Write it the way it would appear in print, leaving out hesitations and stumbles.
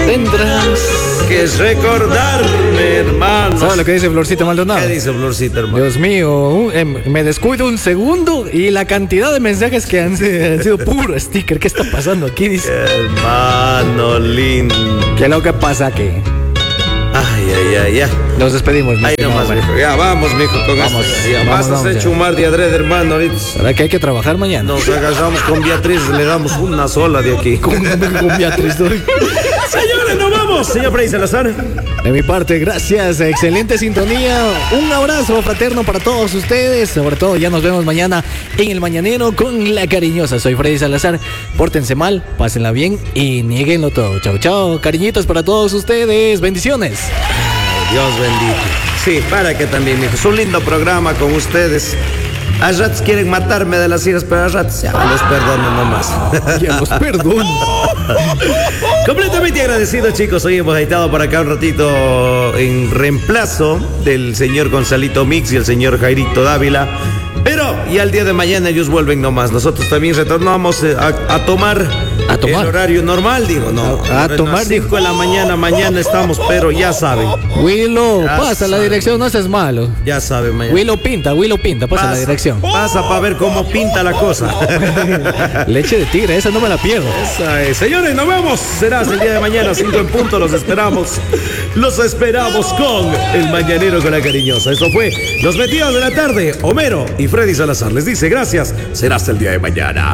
tendrás que recordarme, hermano. ¿Sabes lo que dice Florcita Maldonado? ¿Qué dice Florcita, hermano? Dios mío, me descuido un segundo y la cantidad de mensajes que han sido puro sticker. ¿Qué está pasando aquí? Dice. Hermano lindo. ¿Qué es lo que pasa aquí? Ay. Nos despedimos. Ahí nomás, mijo. Ya vamos, mijo, con Vamos, esto. Ya, vamos, vas a hacer ya. chumar de adrede, hermano, ahorita. ¿Será que hay que trabajar mañana? Nos agarramos con Beatriz, le damos una sola de aquí. Con Beatriz. Señores, nos vamos. Señor Freddy Salazar. De mi parte, gracias, excelente sintonía. Un abrazo fraterno para todos ustedes. Sobre todo, ya nos vemos mañana en el Mañanero con La Cariñosa. Soy Freddy Salazar. Pórtense mal, pásenla bien y nieguenlo todo. Chau, chau. Cariñitos para todos ustedes. Bendiciones. Ay, Dios bendito. Sí, para que también, mijo. Es un lindo programa con ustedes. A ratos quieren matarme de las iras, pero a ratos ya los perdono nomás. Ya los perdono. Completamente agradecido, chicos. Hoy hemos editado por acá un ratito en reemplazo del señor Gonzalito Mix y el señor Jairito Dávila. Pero ya el día de mañana ellos vuelven nomás. Nosotros también retornamos a tomar el horario normal, digo, no. A tomar, 5 de la mañana estamos, pero ya saben. Willow, Ya pasa la sabe. dirección, no seas malo. Ya saben, mañana. Willow pinta, pasa la dirección. Pasa para ver cómo pinta la cosa. Leche de tigre, esa no me la pierdo. Esa es. Señores, nos vemos. Será el día de mañana, 5 en punto. Los esperamos. Los esperamos con el Mañanero con La Cariñosa. Eso fue Los Metidos de la Tarde. Homero y Freddy Salazar les dice gracias. Será hasta el día de mañana.